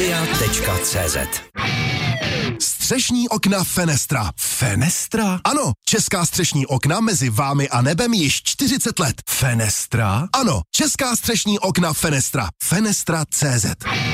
Media.cz. Střešní okna Fenestra. Fenestra? Ano, česká střešní okna mezi vámi a nebem již 40 let. Fenestra? Ano, česká střešní okna Fenestra. Fenestra.cz.